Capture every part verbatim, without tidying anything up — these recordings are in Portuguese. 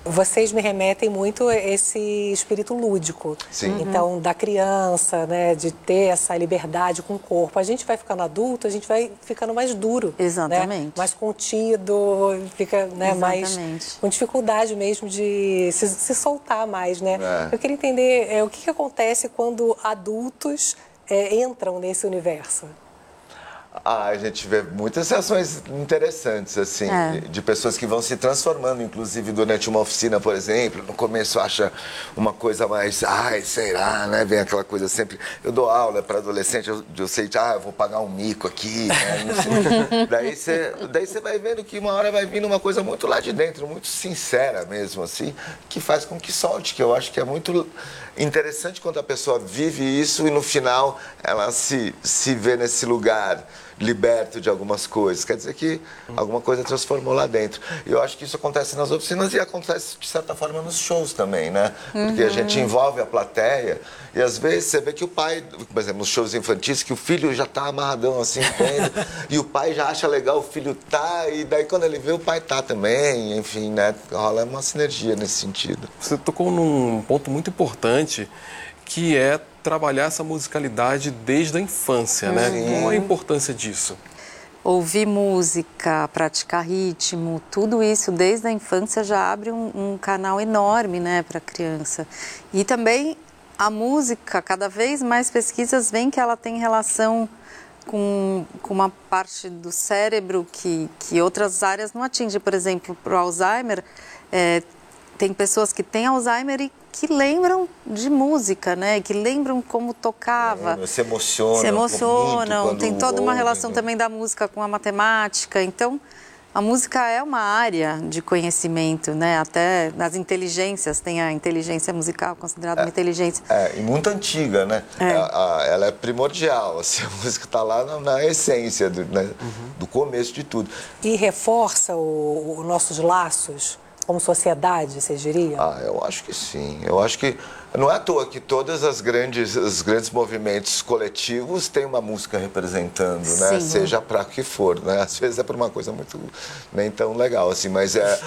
Vocês me remetem muito a esse espírito lúdico. Sim. Então, da criança, né, de ter essa liberdade com o corpo. A gente vai ficando adulto, a gente vai ficando mais duro. Exatamente. Né? Mais contido, fica, né, mais com dificuldade mesmo de se, se soltar mais, né? É. Eu queria entender é, o que, que acontece quando adultos é, entram nesse universo. Ah, a gente vê muitas reações interessantes, assim, é. de, de pessoas que vão se transformando, inclusive durante uma oficina, por exemplo. No começo acha uma coisa mais, ai, será, né? Vem aquela coisa sempre. Eu dou aula para adolescente, eu, eu sei, ah, eu vou pagar um mico aqui, né? daí você daí você vai vendo que uma hora vai vindo uma coisa muito lá de dentro, muito sincera mesmo, assim, que faz com que solte, que eu acho que é muito interessante quando a pessoa vive isso e no final ela se, se vê nesse lugar liberto de algumas coisas. Quer dizer que alguma coisa transformou lá dentro. E eu acho que isso acontece nas oficinas e acontece, de certa forma, nos shows também, né? Porque uhum. a gente envolve a plateia e, às vezes, você vê que o pai, por exemplo, nos shows infantis, que o filho já tá amarradão, assim, entende? E o pai já acha legal, o filho tá, e daí quando ele vê, o pai tá também, enfim, né? Rola uma sinergia nesse sentido. Você tocou num ponto muito importante, que é trabalhar essa musicalidade desde a infância, né? Uhum. Qual a importância disso? Ouvir música, praticar ritmo, tudo isso desde a infância já abre um, um canal enorme, né, para a criança. E também a música, cada vez mais pesquisas veem que ela tem relação com, com uma parte do cérebro que, que outras áreas não atingem. Por exemplo, para o Alzheimer, é, tem pessoas que têm Alzheimer e que lembram de música, né? Que lembram como tocava. É, se emocionam. Se emocionam. Tem toda uma relação também da música com a matemática. Então, a música é uma área de conhecimento, né? Até nas inteligências, tem a inteligência musical considerada é, uma inteligência. É, e muito antiga, né? É. A, a, ela é primordial, assim, a música está lá na, na essência, do, né? uhum. do começo de tudo. E reforça os nossos laços como sociedade, você diria? Ah, eu acho que sim. Eu acho que não é à toa que todas as grandes, os grandes movimentos coletivos têm uma música representando, né? Sim. Seja para o que for, né? Às vezes é para uma coisa muito nem tão legal assim, mas é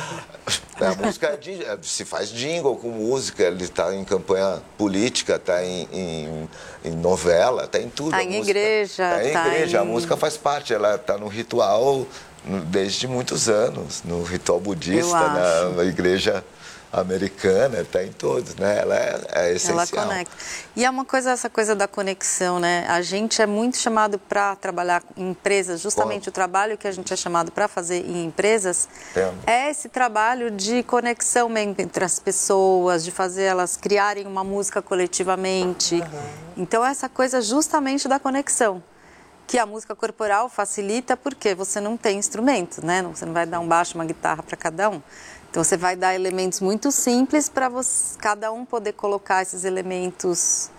a música é, se faz jingle com música, ele está em campanha política, está em, em, em novela, está em tudo. Está em igreja. Está em tá igreja. Em... A música faz parte, ela está no ritual desde muitos anos, no ritual budista, na igreja americana, está em todos, né? Ela é, é essencial. Ela conecta. E é uma coisa, essa coisa da conexão, né? A gente é muito chamado para trabalhar em empresas, justamente Bom. o trabalho que a gente é chamado para fazer em empresas Tem. é esse trabalho de conexão entre as pessoas, de fazer elas criarem uma música coletivamente. Uhum. Então, essa coisa justamente da conexão. Que a música corporal facilita porque você não tem instrumento, né? Você não vai dar um baixo, uma guitarra para cada um. Então, você vai dar elementos muito simples para cada um poder colocar esses elementos